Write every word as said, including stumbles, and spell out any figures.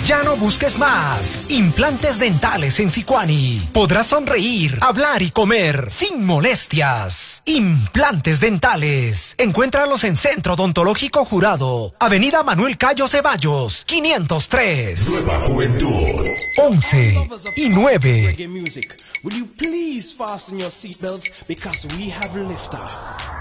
Ya no busques más. Implantes dentales en Sicuani. Podrás sonreír, hablar y comer sin molestias. Implantes dentales. Encuéntralos en Centro Odontológico Jurado, Avenida Manuel Cayo Ceballos, quinientos tres. Nueva Juventud. once y nueve. Will you please fasten your seatbelts because we have liftoff.